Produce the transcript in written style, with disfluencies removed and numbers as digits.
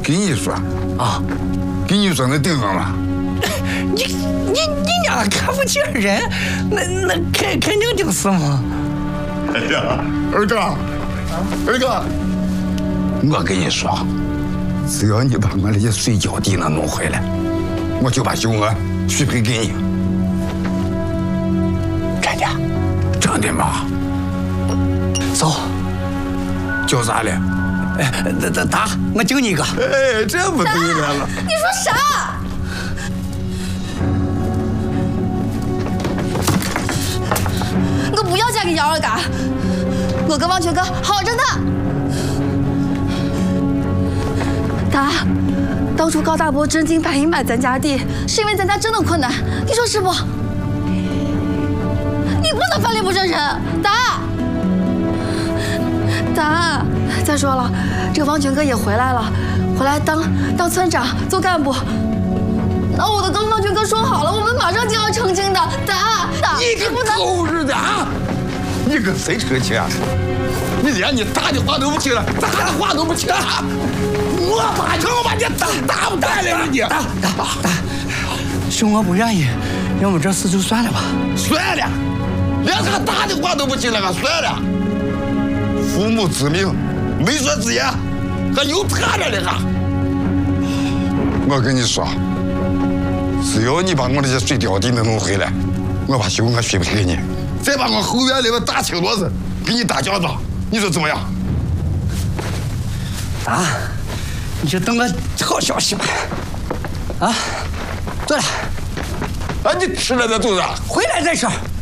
跟你说啊， 跟你说能顶上吗？ 你俩看不起人，那肯定顶死嘛。 哎呀，二哥，二哥，我跟你说，只要你把我那些水饺地能弄回来，我就把秀娥许配给你。 真的？ 真的吗？ 走。 叫啥嘞？ 哎，打，我敬你一个。 哎，这不对了。 你说啥？我不要嫁给姚二嘎，我跟王全哥好着呢。达，当初高大伯真金白银买咱家地，是因为咱家真的困难，你说是不？你不能翻脸不认人，达。达，再说了，这个王全哥也回来了，回来当村长做干部。那我都跟王全哥说好了，我们马上就要成亲的。达， 你个狗日的啊！你跟谁成亲啊？你连你打的话都不听了，打的话都不听了。我打成把你打不带了你！ 打！兄我不愿意，要么这事就算了吧。 算了，连他打的话都不听了，算了。父母之命，媒妁之言，还有他这的哈。我跟你说，只要你把我这些水貂地能弄回来，我把秀娥许配给你，再把我后院里的大青骡子给你打轿子，你说怎么样？ 打，你就等个好消息吧。啊，坐来。 啊，你吃了这肚子？ 回来再说。